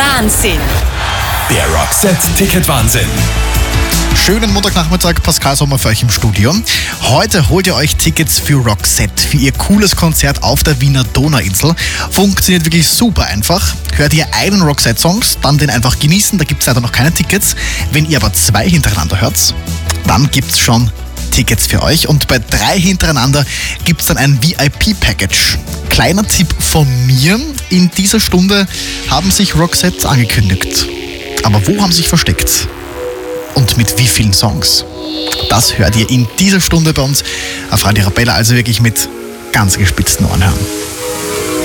Wahnsinn. Der Roxette-Ticket-Wahnsinn. Schönen Montagnachmittag, Pascal Sommer für euch im Studio. Heute holt ihr euch Tickets für Roxette, für ihr cooles Konzert auf der Wiener Donauinsel. Funktioniert wirklich super einfach. Hört ihr einen Roxette-Song, dann den einfach genießen, da gibt es leider noch keine Tickets. Wenn ihr aber 2 hintereinander hört, dann gibt es schon Tickets für euch. Und bei 3 hintereinander gibt es dann ein VIP-Package. Kleiner Tipp von mir, in dieser Stunde haben sich Roxette angekündigt. Aber wo haben sie sich versteckt? Und mit wie vielen Songs? Das hört ihr in dieser Stunde bei uns auf Radio Arabella, also wirklich mit ganz gespitzten Ohren hören.